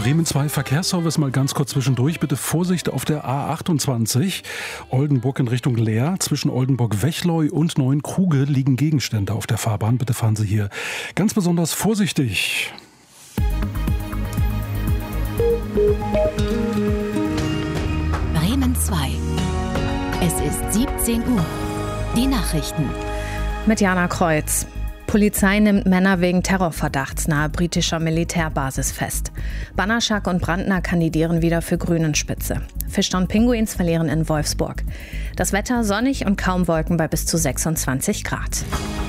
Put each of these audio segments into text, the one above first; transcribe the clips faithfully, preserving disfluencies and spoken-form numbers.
Bremen zwei Verkehrsservice mal ganz kurz zwischendurch. Bitte Vorsicht auf der A achtundzwanzig. Oldenburg in Richtung Leer. Zwischen Oldenburg-Wechleu und Neuenkruge liegen Gegenstände auf der Fahrbahn. Bitte fahren Sie hier ganz besonders vorsichtig. Bremen zwei. Es ist siebzehn Uhr. Die Nachrichten. Mit Jana Kreuz. Polizei nimmt Männer wegen Terrorverdachts nahe britischer Militärbasis fest. Banaszak und Brandner kandidieren wieder für Grünenspitze. Fischtown Pinguins verlieren in Wolfsburg. Das Wetter sonnig und kaum Wolken bei bis zu sechsundzwanzig Grad.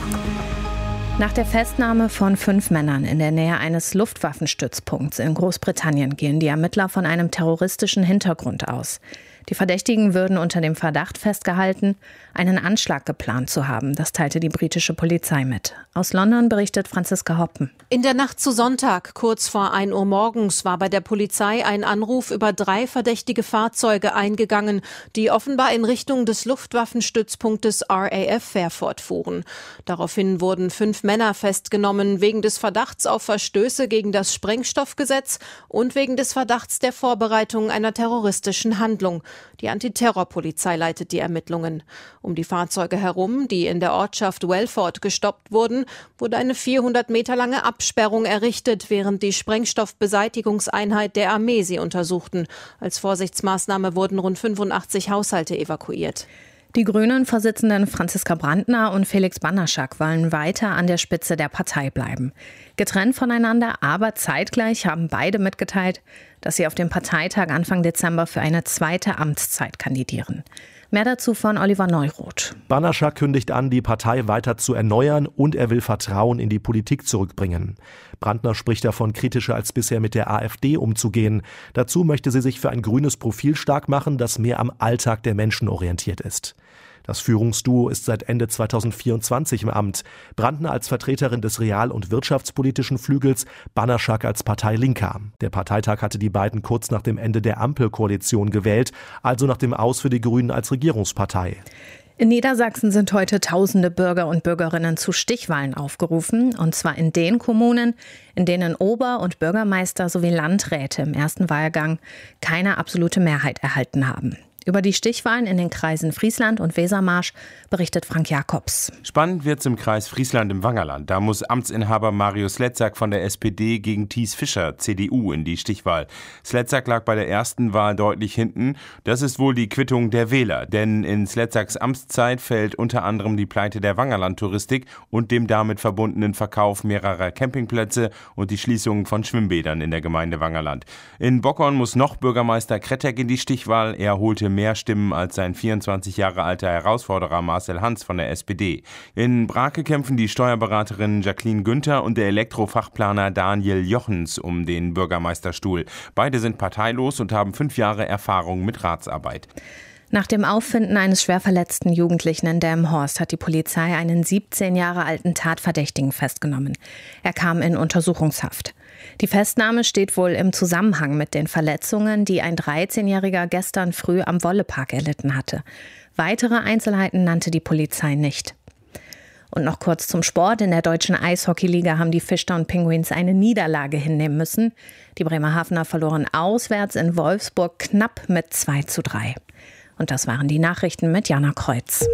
Nach der Festnahme von fünf Männern in der Nähe eines Luftwaffenstützpunkts in Großbritannien gehen die Ermittler von einem terroristischen Hintergrund aus. Die Verdächtigen würden unter dem Verdacht festgehalten, einen Anschlag geplant zu haben. Das teilte die britische Polizei mit. Aus London berichtet Franziska Hoppen. In der Nacht zu Sonntag, kurz vor ein Uhr morgens, war bei der Polizei ein Anruf über drei verdächtige Fahrzeuge eingegangen, die offenbar in Richtung des Luftwaffenstützpunktes R A F Fairford fuhren. Daraufhin wurden fünf Männer festgenommen, wegen des Verdachts auf Verstöße gegen das Sprengstoffgesetz und wegen des Verdachts der Vorbereitung einer terroristischen Handlung. Die Antiterrorpolizei leitet die Ermittlungen. Um die Fahrzeuge herum, die in der Ortschaft Welford gestoppt wurden, wurde eine vierhundert Meter lange Absperrung errichtet, während die Sprengstoffbeseitigungseinheit der Armee sie untersuchten. Als Vorsichtsmaßnahme wurden rund fünfundachtzig Haushalte evakuiert. Die Grünen-Vorsitzenden Franziska Brandner und Felix Banaszak wollen weiter an der Spitze der Partei bleiben. Getrennt voneinander, aber zeitgleich haben beide mitgeteilt, dass sie auf dem Parteitag Anfang Dezember für eine zweite Amtszeit kandidieren. Mehr dazu von Oliver Neuroth. Banaszak kündigt an, die Partei weiter zu erneuern und er will Vertrauen in die Politik zurückbringen. Brandner spricht davon, kritischer als bisher mit der AfD umzugehen. Dazu möchte sie sich für ein grünes Profil stark machen, das mehr am Alltag der Menschen orientiert ist. Das Führungsduo ist seit Ende zweitausendvierundzwanzig im Amt. Brandner als Vertreterin des real- und wirtschaftspolitischen Flügels, Banaszak als Parteilinker. Der Parteitag hatte die beiden kurz nach dem Ende der Ampelkoalition gewählt, also nach dem Aus für die Grünen als Regierungspartei. In Niedersachsen sind heute tausende Bürger und Bürgerinnen zu Stichwahlen aufgerufen, und zwar in den Kommunen, in denen Ober- und Bürgermeister sowie Landräte im ersten Wahlgang keine absolute Mehrheit erhalten haben. Über die Stichwahlen in den Kreisen Friesland und Wesermarsch berichtet Frank Jakobs. Spannend wird's im Kreis Friesland im Wangerland. Da muss Amtsinhaber Mario Sletzak von der S P D gegen Thies Fischer, C D U, in die Stichwahl. Sletzak lag bei der ersten Wahl deutlich hinten. Das ist wohl die Quittung der Wähler. Denn in Sletzaks Amtszeit fällt unter anderem die Pleite der Wangerland-Touristik und dem damit verbundenen Verkauf mehrerer Campingplätze und die Schließung von Schwimmbädern in der Gemeinde Wangerland. In Bockern muss noch Bürgermeister Krettek in die Stichwahl. Er holte mehr Stimmen als sein vierundzwanzig Jahre alter Herausforderer Marcel Hans von der S P D. In Brake kämpfen die Steuerberaterin Jacqueline Günther und der Elektrofachplaner Daniel Jochens um den Bürgermeisterstuhl. Beide sind parteilos und haben fünf Jahre Erfahrung mit Ratsarbeit. Nach dem Auffinden eines schwer verletzten Jugendlichen in Delmenhorst hat die Polizei einen siebzehn Jahre alten Tatverdächtigen festgenommen. Er kam in Untersuchungshaft. Die Festnahme steht wohl im Zusammenhang mit den Verletzungen, die ein dreizehnjähriger gestern früh am Wollepark erlitten hatte. Weitere Einzelheiten nannte die Polizei nicht. Und noch kurz zum Sport. In der deutschen Eishockeyliga haben die Fischtown Pinguins eine Niederlage hinnehmen müssen. Die Bremerhavener verloren auswärts in Wolfsburg knapp mit zwei zu drei. Und das waren die Nachrichten mit Jana Kreuz.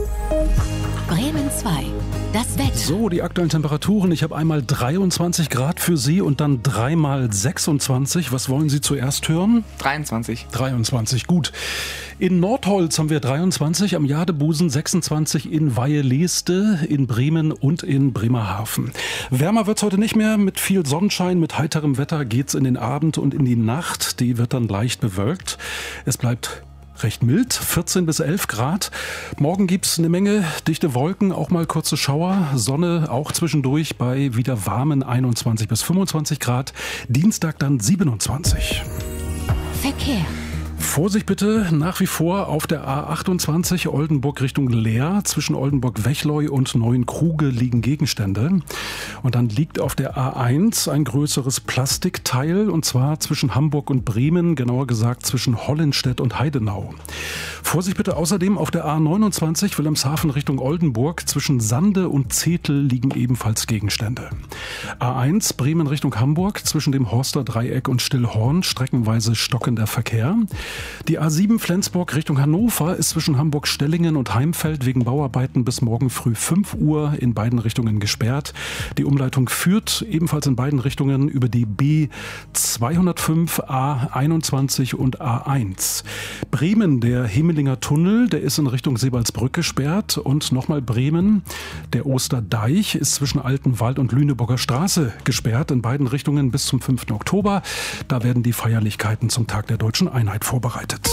Bremen zwei. Das Wetter. So, die aktuellen Temperaturen. Ich habe einmal dreiundzwanzig Grad für Sie und dann dreimal sechsundzwanzig. Was wollen Sie zuerst hören? dreiundzwanzig. dreiundzwanzig, gut. In Nordholz haben wir dreiundzwanzig, am Jadebusen sechsundzwanzig, in Weihe-Leeste, in Bremen und in Bremerhaven. Wärmer wird's heute nicht mehr. Mit viel Sonnenschein, mit heiterem Wetter geht's in den Abend und in die Nacht. Die wird dann leicht bewölkt. Es bleibt recht mild, vierzehn bis elf Grad. Morgen gibt's eine Menge dichte Wolken, auch mal kurze Schauer. Sonne auch zwischendurch bei wieder warmen einundzwanzig bis fünfundzwanzig Grad. Dienstag dann siebenundzwanzig. Verkehr. Vorsicht bitte nach wie vor auf der A achtundzwanzig Oldenburg Richtung Leer. Zwischen Oldenburg-Wechleu und Neuenkruge liegen Gegenstände. Und dann liegt auf der A eins ein größeres Plastikteil, und zwar zwischen Hamburg und Bremen, genauer gesagt zwischen Hollenstedt und Heidenau. Vorsicht bitte außerdem auf der A neunundzwanzig Wilhelmshaven Richtung Oldenburg. Zwischen Sande und Zetel liegen ebenfalls Gegenstände. A eins Bremen Richtung Hamburg. Zwischen dem Horster Dreieck und Stillhorn streckenweise stockender Verkehr. Die A sieben Flensburg Richtung Hannover ist zwischen Hamburg-Stellingen und Heimfeld wegen Bauarbeiten bis morgen früh fünf Uhr in beiden Richtungen gesperrt. Die Umleitung führt ebenfalls in beiden Richtungen über die B zweihundertfünf, A einundzwanzig und A eins. Bremen, der Hemelinger Tunnel, der ist in Richtung Sebalsbrück gesperrt. Und nochmal Bremen, der Osterdeich ist zwischen Altenwald und Lüneburger Straße gesperrt in beiden Richtungen bis zum fünften Oktober. Da werden die Feierlichkeiten zum Tag der Deutschen Einheit vorbereitet.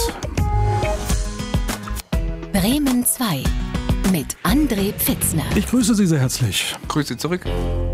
Bremen zwei mit André Pfitzner. Ich grüße Sie sehr herzlich. Grüße zurück.